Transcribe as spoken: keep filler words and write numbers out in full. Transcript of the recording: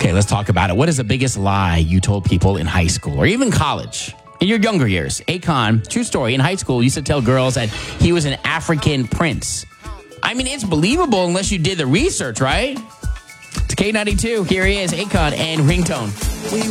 Okay, let's talk about it. What is the biggest lie you told people in high school or even college? In your younger years, Akon, true story, in high school, used to tell girls that he was an African prince. I mean, it's believable unless you did the research, right? It's K ninety-two. Here he is, Akon and Ringtone.